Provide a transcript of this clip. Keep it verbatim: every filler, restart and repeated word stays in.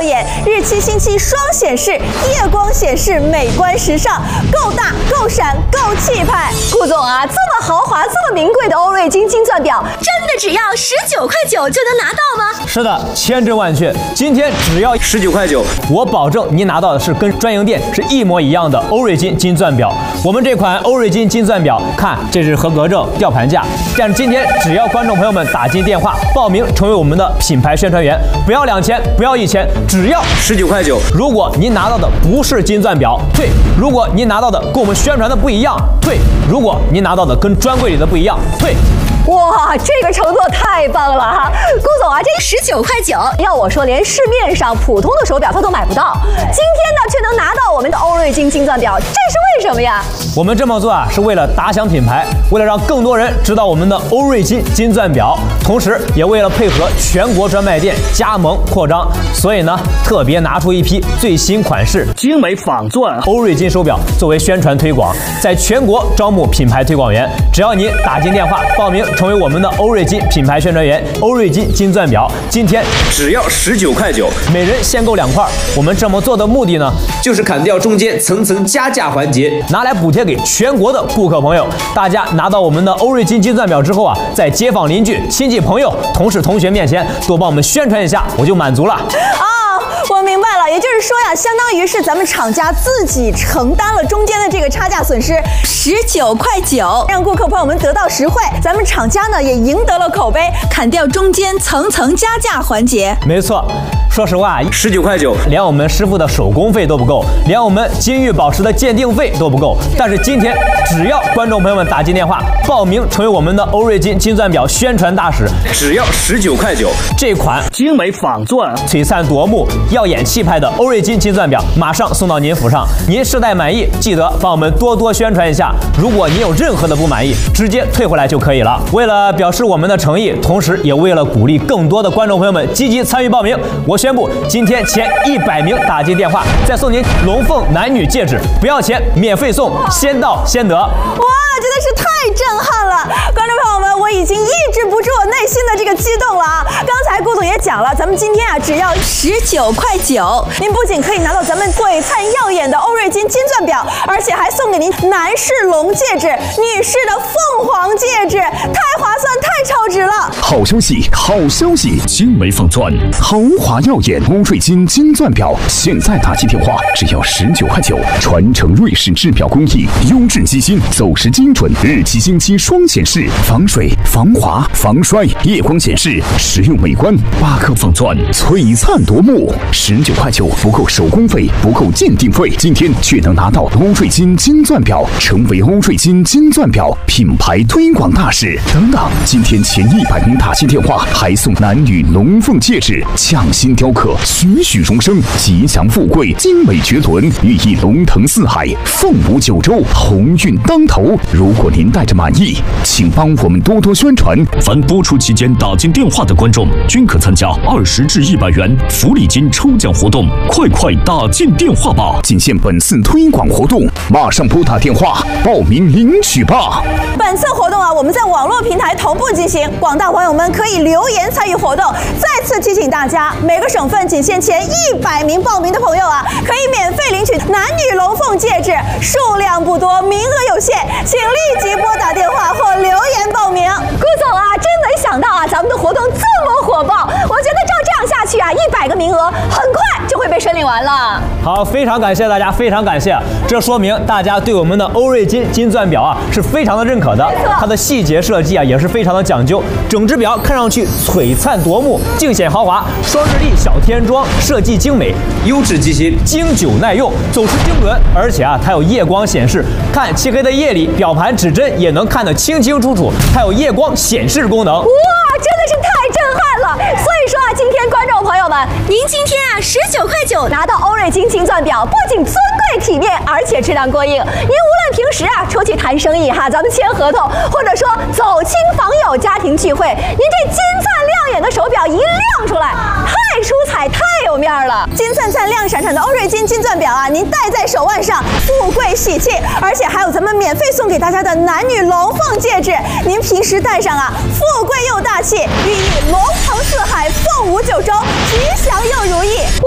眼，日期星期双显示，夜光显示，美观时尚，够大够闪够气派。顾总啊，这么豪华、这么名贵的欧瑞金金钻表，真的只要十九块九就能拿到吗？ 是的，千真万确。今天只要十九块九，我保证您拿到的是跟专营店是一模一样的欧瑞金金钻表。我们这款欧瑞金金钻表，看这是合格证、吊盘价。但是今天只要观众朋友们打进电话报名成为我们的品牌宣传员，不要两千，不要一千，只要十九块九。如果您拿到的不是金钻表，退；如果您拿到的跟我们宣传的不一样，退；如果您拿到的跟专柜里的不一样，退。 哇，这个承诺太棒了哈！顾总啊，这十九块九，要我说，连市面上普通的手表它都买不到，今天呢却能拿到我们的欧瑞金金钻表，这是为什么呀？ 我们这么做啊，是为了打响品牌，为了让更多人知道我们的欧瑞金金钻表，同时也为了配合全国专卖店加盟扩张，所以呢，特别拿出一批最新款式精美仿钻欧瑞金手表作为宣传推广，在全国招募品牌推广员，只要您打进电话报名。成为我们的欧瑞金品牌宣传员，欧瑞金金钻表，今天只要十九块九，每人限购两块。我们这么做的目的呢，就是砍掉中间层层加价环节，拿来补贴给全国的顾客朋友。大家拿到我们的欧瑞金金钻表之后啊，在街坊邻居、亲戚朋友、同事同学面前多帮我们宣传一下，我就满足了。 啊，我明白了，也就是说呀，相当于是咱们厂家自己承担了中间的这个差价损失，十九块九，让顾客朋友们得到实惠。咱们厂家呢也赢得了口碑，砍掉中间层层加价环节。 没错，说实话，十九块九连我们师傅的手工费都不够，连我们金玉宝石的鉴定费都不够。但是今天只要观众朋友们打进电话报名成为我们的欧瑞金金钻表宣传大使，只要十九块九，这款精美仿钻、 璀璨夺目、耀眼气派的欧瑞金金钻表马上送到您府上。您试戴满意，记得帮我们多多宣传一下。如果您有任何的不满意，直接退回来就可以了。为了表示我们的诚意，同时也为了鼓励更多的观众朋友们积极参与报名，我宣布今天前一百名打进电话，再送您龙凤男女戒指，不要钱，免费送，先到先得。哇， 真的是太震撼了！观众朋友们，我已经抑制不住我内心的这个激动了啊！刚才顾总也讲了，咱们今天啊只要十九块九，您不仅可以拿到咱们璀璨耀眼的欧瑞金金钻表，而且还送给您男士龙戒指、女士的凤凰戒指，太划算，太超值了！ 好消息，好消息！精美仿钻，豪华耀眼欧瑞金金钻表，现在打进电话只要十九块九，传承瑞士制表工艺，优质机芯，走时精准，日期星期双显示，防水、防滑、防摔，夜光显示，实用美观。八克仿钻，璀璨夺目，十九块九不够手工费，不够鉴定费，今天却能拿到欧瑞金金钻表，成为欧瑞金金钻表品牌推广大使。等等，今天前一百名打进电话，还送男女龙凤戒指，匠心雕刻，栩栩荣生，吉祥富贵，精美绝伦，寓意龙腾四海，凤舞九州，鸿运当头。如果您带着满意，请帮我们多多宣传。 凡播出期间打进电话的观众，均可参加二十至一百元福利金抽奖活动，快快打进电话吧！ 仅限本次推广活动，马上拨打电话报名领取吧！ 本次活动啊，我们在网络平台同步进行，广大网友们可以留言参与活动。再次提醒大家，每个省份仅限前一百名报名的朋友啊，可以免费领取男女龙凤戒指，数量不多，名额有限，请立即拨打电话或留言报名。顾总啊，真没想到啊，咱们的活动这么火爆，我觉得照这样下去啊，一百个名额很快就会被申领完了。 好，非常感谢大家，非常感谢，这说明大家对我们的欧瑞金金钻表啊是非常的认可的，它的细节设计啊也是非常的讲究，整只表看上去璀璨夺目，尽显豪华，双日历小天装，设计精美，优质机芯，经久耐用，走时精准，而且啊它有夜光显示，看漆黑的夜里，表盘指针也能看得清清楚楚，还有夜光显示功能。 哇，真的是太震撼了！所以说啊，今天观众朋友们，您今天啊十九块九拿到欧瑞金金钻表，不仅尊贵体面，而且质量过硬。您无论平时啊出去谈生意哈，咱们签合同，或者说走亲访友、家庭聚会，您这金灿亮眼的手表一亮出来，太出彩，太有面了！金灿灿、亮闪闪的欧瑞金金钻表啊，您戴在手腕上，富贵喜气，而且还有咱们免费送给大家的男女龙凤戒指，您平时戴上啊，富贵又大气，寓意龙腾四海，凤舞九州，吉祥又如意。